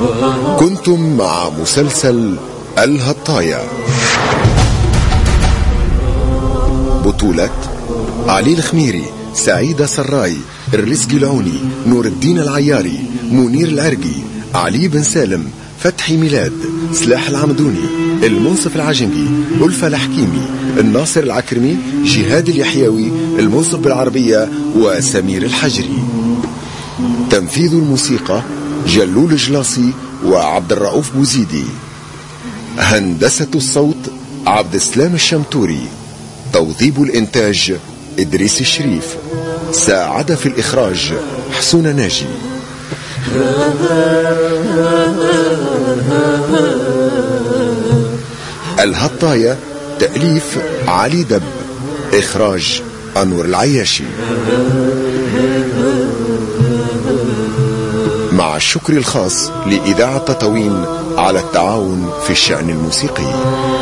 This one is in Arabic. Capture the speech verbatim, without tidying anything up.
كنتم مع مسلسل الهطاية. بطولة علي الخميري، سعيدة سراي، الرزقي العوني، نور الدين العياري، منير العرقي، علي بن سالم، فتحي ميلاد، سلاح العمدوني، المنصف العجنقي، ألفة الحكيمي، الناصر العكرمي، جهاد اليحيوي، المنصف بالعربية، وسمير الحجري. تنفيذ الموسيقى جلول الجلاصي وعبد الرؤوف بوزيدي. هندسة الصوت عبد السلام الشمتوري. توظيب الإنتاج إدريس الشريف. ساعد في الإخراج حسون ناجي. الهطاية تأليف علي دب، إخراج أنور العياشي، مع الشكر الخاص لإذاعة تطاوين على التعاون في الشأن الموسيقي.